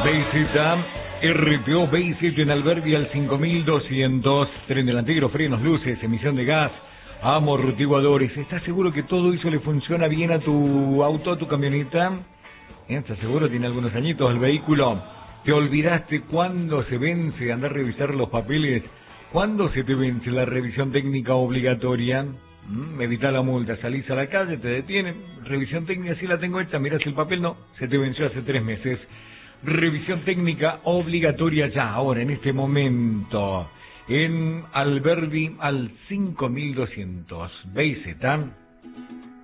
BZ, RTO BZ en Alberdi al 5200, tren delantero, frenos, luces, emisión de gas, amortiguadores. ¿Estás seguro que todo eso le funciona bien a tu auto, a tu camioneta? ¿Estás seguro? ¿Tiene algunos añitos el vehículo? ¿Te olvidaste cuándo se vence? Andá a revisar los papeles. ¿Cuándo se te vence la revisión técnica obligatoria? Evita la multa, salís a la calle, te detienen. Revisión técnica, sí la tengo hecha, mirás el papel, no, se te venció hace 3 meses. Revisión técnica obligatoria ya, ahora, en este momento. En Alberdi al 5200. BZ.